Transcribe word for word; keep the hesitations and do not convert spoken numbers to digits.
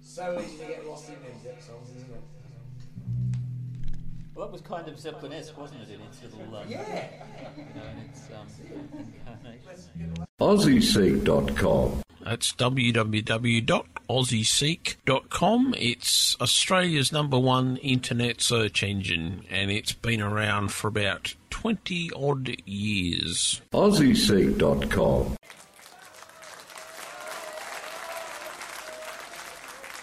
So easy to get lost in these Zepp songs, isn't it? Well, that was kind of Zeppelin-esque, wasn't it, in its little, um, yeah. you know, in its um, incarnation. Aussie Seek dot com. That's w w w dot aussie seek dot com. It's Australia's number one internet search engine, and it's been around for about twenty odd years. Aussie Seek dot com.